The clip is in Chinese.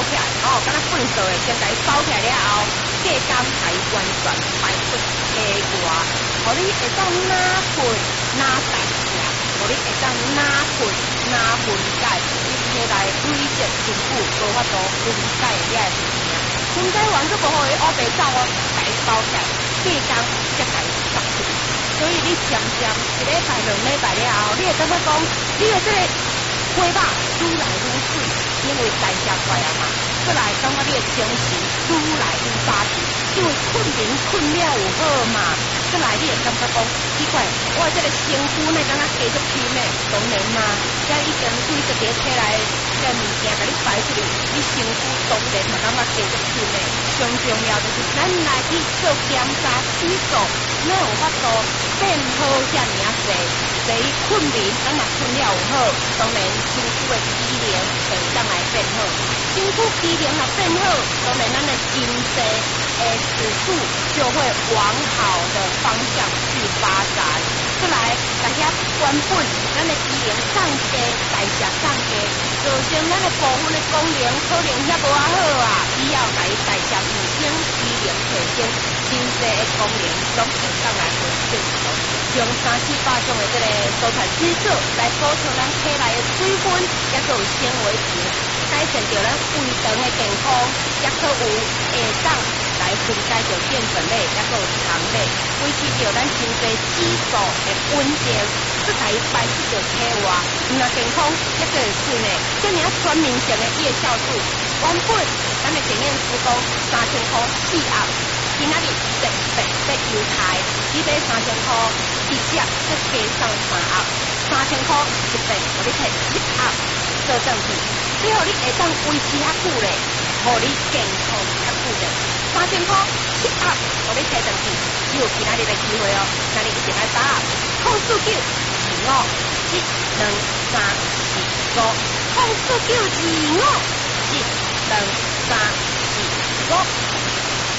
起来，敢若粪扫的，先甲伊包起来了后，隔工甲伊完全排出体外，互你会当哪粪哪代谢，互你会当哪粪哪分解，你体内累积真久无法度分解了的物件，分解完佫无互伊乌白走甲伊包起来，隔工才甲伊放出去。所以你渐渐一礼拜、两礼拜了后，你会感觉讲，你的这个花肉愈来愈水，因为代谢快啊嘛。再来，感觉你的精神愈来愈扎实，因为困眠困了有好嘛。再来，你会感觉讲，奇怪，我这个身躯呢，敢若加足轻的，当然嘛，这已经对一个体内这物件甲你排出去，你身躯当然嘛感觉加足轻的。上重要就是咱来去做检查指数，咱有法度变好遮尔啊济。第一，困眠，咱若困了有好，当然身躯的机能就当来变好。身躯机能若变好，当然咱的经济指数就会往好的方向去发展。再来，大家原本咱的机能降低，代谢降低，造成咱的部分的功能可能遐无啊好啊，只要甲伊代谢提升，机能提升，经济的功能拢会当来提升。用3、400种的这个蔬菜水果来补充咱体内的水分，也有纤维质，改善着咱胃肠的健康，也可有下当来分解着淀粉类，也可有糖类，维持着咱身体指数的稳定，去甲伊排出着体外，若健康也可会顺的，这尔全面性的叶酵素，原本咱的检验师讲3000块4盒。今仔日特别在犹太，你买3000块，直接再加上3盒，3000块特别，互你摕1盒做证据，最后你会当维持遐久咧，互你健康遐久咧。3000块7盒，互你摕证据，只有今仔日的机会哦，那你一定要打04925722345，04925722345。